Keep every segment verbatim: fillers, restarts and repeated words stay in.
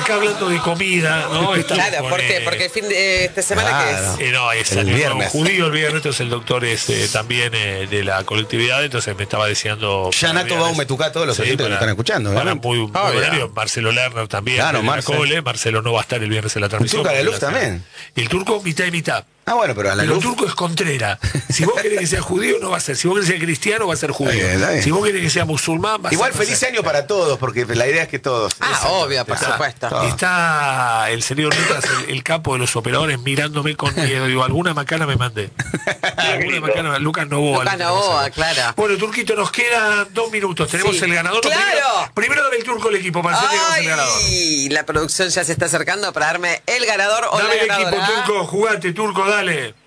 acá hablando de comida, ¿no? Estamos Claro, con, ¿por qué? eh, Porque el fin de esta semana Claro. que es. Eh, no, es El año nuevo viernes. judío, el viernes, entonces el doctor es eh, también eh, de la colectividad, entonces me estaba diciendo... Yanato va a Metucá a todos los oyentes que lo están escuchando, Para obviamente. muy, muy Ah, horario, Marcelo Lerner también, Claro, de la Marcel. Cole, Marcelo no va a estar el viernes en la transmisión. Turco Araluz porque la- también. Y el turco mitad y mitad. Ah, bueno, pero a la Pero el luz. turco es contrera. Si vos querés que sea judío, no va a ser. Si vos querés que sea cristiano, va a ser judío. Está bien, está bien. Si vos querés que sea musulmán, va a Igual ser... no feliz sé. año para todos, porque la idea es que todos. Ah, obvio, por Está- supuesto. Está el señor Lucas, el, el capo de los operadores, mirándome con miedo. Digo, alguna macana me mandé. Alguna macana, Lucas Novoa. Lucas lo tenemos Novoa, acá. claro. Bueno, Turquito, nos quedan dos minutos. Tenemos Sí. el ganador. ¡Claro! Primero, primero dame el turco al equipo para saber que el ganador. Ay, la producción ya se está acercando para darme el ganador o Dame la el equipo, ganadora. turco. Jugate, turco, dale.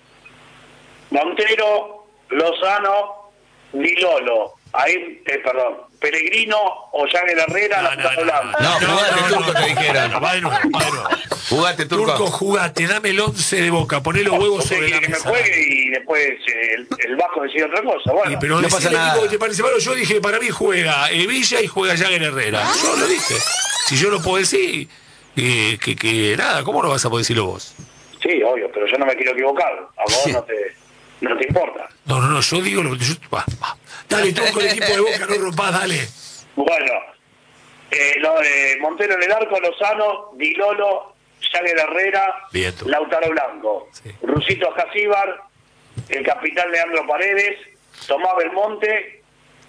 Montero, Lozano, Di Lolo. Ahí, eh, perdón, Pellegrino o Jagger Herrera, la puta hablando. No, jugate, turco, te dijeron. Va de nuevo, va de nuevo. Jugate, turco. Turco, jugate, dame el once de Boca, poné los huevos Usted sobre la quiere que me mesa. juegue y después eh, el, el Vasco decide otra cosa. Bueno, Y, pero No decí pasa el equipo nada. que te parece malo. Yo dije, para mí juega Evilla y juega Jagger Herrera. Yo lo dije. Si yo lo puedo decir, eh, que, que nada, ¿cómo no vas a poder decirlo vos? sí, obvio, pero yo no me quiero equivocar. A vos Sí. no te, no te importa. No, no, no, yo digo lo que yo. Va, va. Dale, tú con el equipo de Boca, no rompás, dale. Bueno, eh, lo, eh, Montero en el arco, Lozano, Di Lolo, Jagger Herrera, Bien, tú. Lautaro Blanco, Sí. Rusito Jasíbar, el capitán Leandro Paredes, Tomás Belmonte,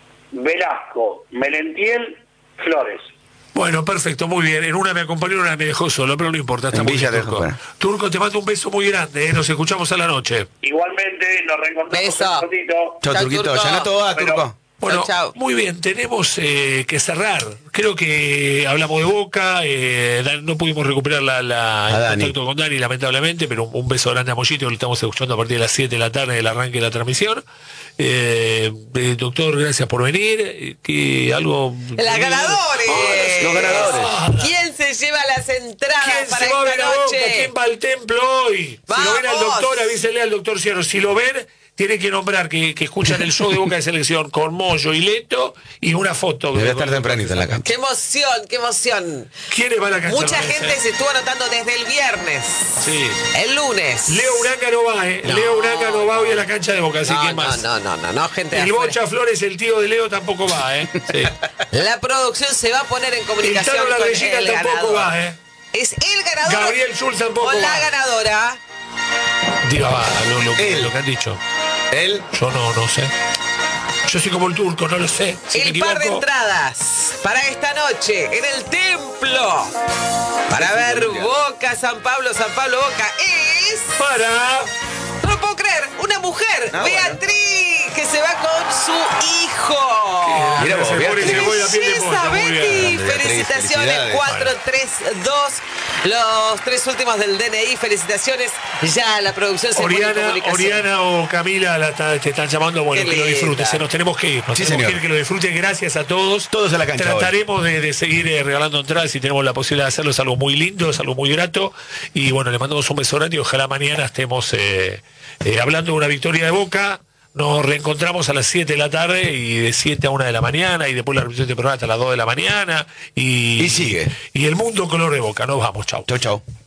Velasco, Melentiel, Flores. Bueno, perfecto, muy bien. En una me acompañó, en una me dejó solo, pero no importa, está En muy Villa bien, te Turco. dejó, Turco, te mando un beso muy grande, ¿eh? Nos escuchamos a la noche. Igualmente nos reencontramos Beso. en un ratito. Chau, Chau, Turquito. Turco. Yanato va, Pero- turco. Bueno, Chau, chau. muy bien, tenemos eh, que cerrar. Creo que hablamos de Boca, eh, Dan- no pudimos recuperar la, la- A el Dani. contacto con Dani, lamentablemente, pero un, un beso grande a Mollito, lo estamos escuchando a partir de las siete de la tarde del arranque de la transmisión. Eh, eh, doctor, gracias por venir. Eh, que algo... ¡La ganadores! Los ganadores. ¿Quién se lleva las entradas ¿Quién para se va a ver esta a Boca? noche? ¿Quién va al templo hoy? Si lo ven al ¡Vamos! doctor, avísenle al doctor Cierro. Si lo ven, tienen que nombrar que, que escuchan el show de Boca de Selección con Moyo y Leto y una foto. Debe estar tempranito en la cancha. ¡Qué emoción, qué emoción! ¿Quiénes van a la cancha? Mucha Vanessa? gente se estuvo anotando desde el viernes. Sí. El lunes. Leo Uranga no va, ¿eh? No. Leo Uranga no va hoy a la cancha de Boca, así no, que no, más. no, no, no, no, gente. El afuera. Bocha Flores, el tío de Leo, tampoco va, ¿eh? Sí. La producción se va a poner en El comunicación Tano La con Regina el tampoco ganador. va, ¿eh? Es el ganador. Gabriel Schulz tampoco o la va. ganadora. Diga, va, lo, lo, Él. lo que han dicho. Él. Yo no, no sé. Yo soy como el turco, no lo sé. Si me El par de equivoco, entradas para esta noche en el templo para ver Boca San Pablo, San Pablo Boca es... para... No lo puedo creer, una mujer, Ah, Beatriz, que se va con su hijo. Mira vos, se pone, Beatriz. se pone la piel de Belleza, pollo, muy Betty. bien. Beatriz, Felicitaciones, felicidades. cuatro tres dos. Los tres últimos del D N I, felicitaciones. Ya la producción se pone en Oriana, comunicación. Oriana o Camila la está- te están llamando, bueno, Qué que lo linda. disfruten, se nos tenemos que ir, nos Sí, tenemos señor. que ir, que lo disfruten, gracias a todos. Todos a la cancha Trataremos de, de seguir eh, regalando entradas si tenemos la posibilidad de hacerlo, es algo muy lindo, es algo muy grato, y bueno, le mandamos un beso grande y ojalá mañana estemos eh, eh, hablando de una victoria de Boca. Nos reencontramos a las siete de la tarde y de siete a una de la mañana y después la repetición de programa hasta las dos de la mañana y, Y sigue. y el mundo color de Boca. Nos vamos, chau. Chau, chau.